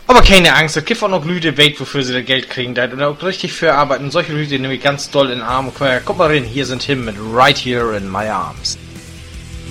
Aber keine Angst, es gibt auch noch Leute, weit, wofür sie das Geld kriegen, da und auch richtig für arbeiten. Solche Leute nämlich ganz doll in den Arm. Guck mal rein, hier sind Him mit Right Here in My Arms.